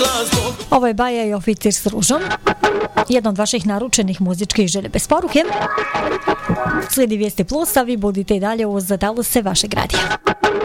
Ovo je Baja i Oficir s ružom. Jedna od vaših naručenih muzičkih želje bez poruke. Slijedi Vijesti Plus, a vi budite i dalje uz talose vašeg radija.